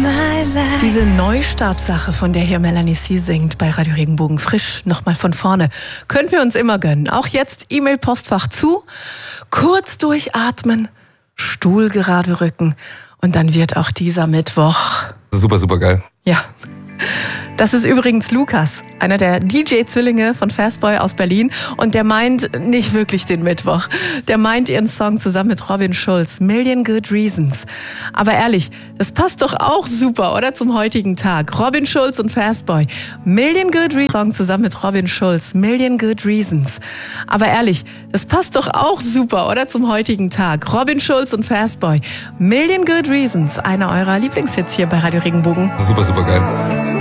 Diese Neustartsache, von der hier Melanie C. singt bei Radio Regenbogen, frisch, nochmal von vorne, können wir uns immer gönnen. Auch jetzt E-Mail-Postfach zu, kurz durchatmen, Stuhl gerade rücken und dann wird auch dieser Mittwoch... Super, super geil. Ja. Das ist übrigens Lukas, einer der DJ-Zwillinge von Fastboy aus Berlin. Und der meint nicht wirklich den Mittwoch. Der meint ihren Song zusammen mit Robin Schulz, Million Good Reasons. Aber ehrlich, das passt doch auch super, oder? Zum heutigen Tag. Robin Schulz und Fastboy. Million Good Reasons. Song zusammen mit Robin Schulz, Million Good Reasons. Aber ehrlich, das passt doch auch super, oder? Zum heutigen Tag. Robin Schulz und Fastboy. Million Good Reasons. Einer eurer Lieblingshits hier bei Radio Regenbogen. Super, super geil.